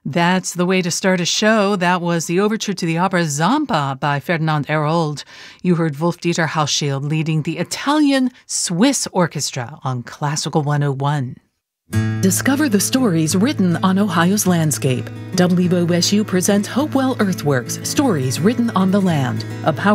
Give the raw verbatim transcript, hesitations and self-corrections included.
That's the way to start a show. That was the overture to the opera Zampa by Ferdinand Hérold. You heard Wolf-Dieter Hauschild leading the Italian-Swiss Orchestra on Classical one oh one. Discover the stories written on Ohio's landscape. W O S U presents Hopewell Earthworks, Stories Written on the Land, a power